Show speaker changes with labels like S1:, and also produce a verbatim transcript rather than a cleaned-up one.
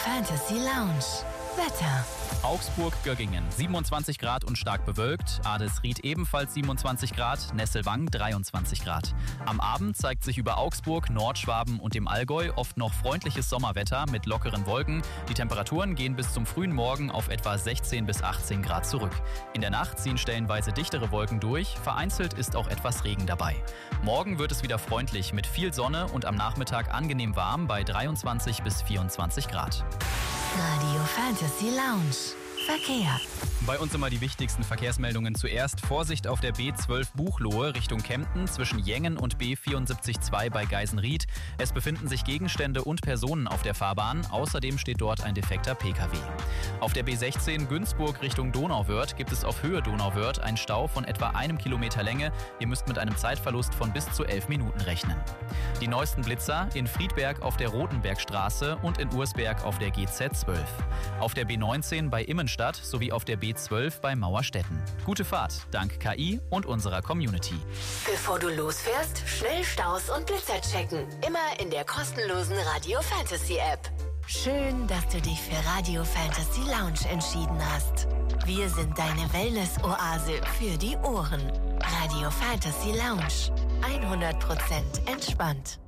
S1: Fantasy Lounge. Wetter.
S2: Augsburg-Göggingen siebenundzwanzig Grad und stark bewölkt, Adelsried ebenfalls siebenundzwanzig Grad, Nesselwang dreiundzwanzig Grad. Am Abend zeigt sich über Augsburg, Nordschwaben und dem Allgäu oft noch freundliches Sommerwetter mit lockeren Wolken. Die Temperaturen gehen bis zum frühen Morgen auf etwa sechzehn bis achtzehn Grad zurück. In der Nacht ziehen stellenweise dichtere Wolken durch, vereinzelt ist auch etwas Regen dabei. Morgen wird es wieder freundlich mit viel Sonne und am Nachmittag angenehm warm bei dreiundzwanzig bis vierundzwanzig Grad.
S1: Radio Fantasy Lounge. Verkehr.
S2: Bei uns immer die wichtigsten Verkehrsmeldungen zuerst. Vorsicht auf der B zwölf Buchloe Richtung Kempten zwischen Jengen und B vierundsiebzig zwei bei Geisenried. Es befinden sich Gegenstände und Personen auf der Fahrbahn. Außerdem steht dort ein defekter P K W. Auf der B sechzehn Günzburg Richtung Donauwörth gibt es auf Höhe Donauwörth einen Stau von etwa einem Kilometer Länge. Ihr müsst mit einem Zeitverlust von bis zu elf Minuten rechnen. Die neuesten Blitzer in Friedberg auf der Rotenbergstraße und in Ursberg auf der G Z zwölf. Auf der B neunzehn bei Immenstadt sowie auf der B zwölf bei Mauerstetten. Gute Fahrt, dank K I und unserer Community.
S1: Bevor du losfährst, schnell Staus und Blitzer checken. Immer in der kostenlosen Radio Fantasy App. Schön, dass du dich für Radio Fantasy Lounge entschieden hast. Wir sind deine Wellness-Oase für die Ohren. Radio Fantasy Lounge. hundert Prozent entspannt.